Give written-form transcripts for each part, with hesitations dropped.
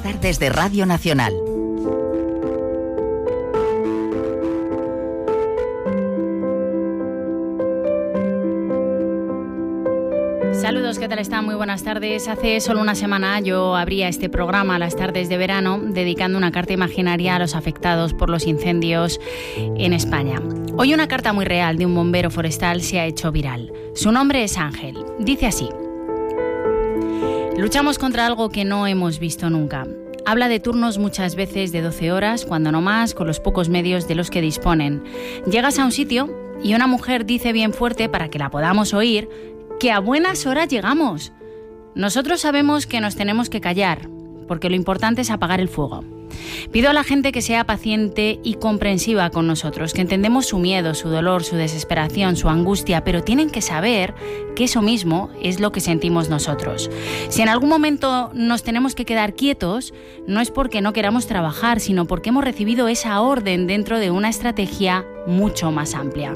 tardes de Radio Nacional. Saludos, ¿qué tal están? Muy buenas tardes. Hace solo una semana yo abría este programa, Las tardes de verano, dedicando una carta imaginaria a los afectados por los incendios en España. Hoy una carta muy real de un bombero forestal se ha hecho viral. Su nombre es Ángel. Dice así: luchamos contra algo que no hemos visto nunca. Habla de turnos muchas veces de 12 horas, cuando no más, con los pocos medios de los que disponen. Llegas a un sitio y una mujer dice bien fuerte, para que la podamos oír, que a buenas horas llegamos. Nosotros sabemos que nos tenemos que callar, porque lo importante es apagar el fuego. Pido a la gente que sea paciente y comprensiva con nosotros, que entendemos su miedo, su dolor, su desesperación, su angustia, pero tienen que saber que eso mismo es lo que sentimos nosotros. Si en algún momento nos tenemos que quedar quietos, no es porque no queramos trabajar, sino porque hemos recibido esa orden dentro de una estrategia mucho más amplia.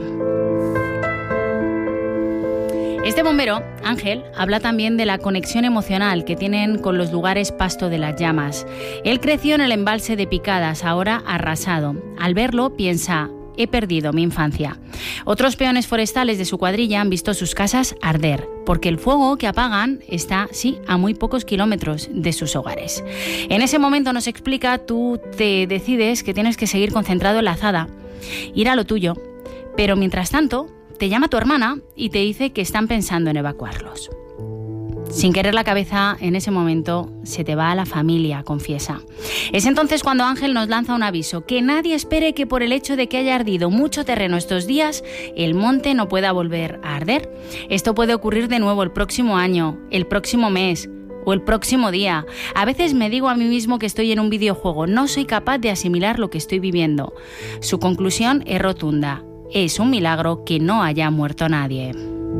Este bombero, Ángel, habla también de la conexión emocional que tienen con los lugares pasto de las llamas. Él creció en el embalse de Picadas, ahora arrasado. Al verlo piensa: he perdido mi infancia. Otros peones forestales de su cuadrilla han visto sus casas arder, porque el fuego que apagan está, sí, a muy pocos kilómetros de sus hogares. En ese momento, nos explica, tú te decides que tienes que seguir concentrado en la azada, ir a lo tuyo, pero mientras tanto te llama tu hermana y te dice que están pensando en evacuarlos. Sin querer, la cabeza en ese momento se te va a la familia, confiesa. Es entonces cuando Ángel nos lanza un aviso: que nadie espere que por el hecho de que haya ardido mucho terreno estos días, el monte no pueda volver a arder. Esto puede ocurrir de nuevo el próximo año, el próximo mes o el próximo día. A veces me digo a mí mismo que estoy en un videojuego, no soy capaz de asimilar lo que estoy viviendo. Su conclusión es rotunda: es un milagro que no haya muerto nadie.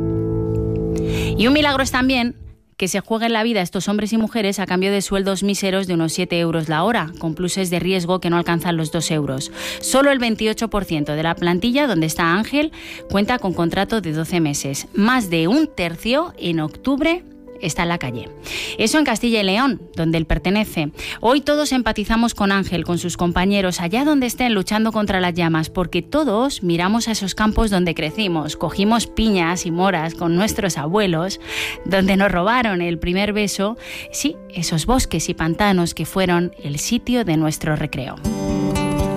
Y un milagro es también que se jueguen la vida estos hombres y mujeres a cambio de sueldos míseros de unos 7 euros la hora, con pluses de riesgo que no alcanzan los 2 euros. Solo el 28% de la plantilla donde está Ángel cuenta con contrato de 12 meses. Más de un tercio en octubre está en la calle. Eso en Castilla y León, donde él pertenece. Hoy todos empatizamos con Ángel, con sus compañeros, allá donde estén luchando contra las llamas, porque todos miramos a esos campos donde crecimos, cogimos piñas y moras con nuestros abuelos, donde nos robaron el primer beso, sí, esos bosques y pantanos que fueron el sitio de nuestro recreo.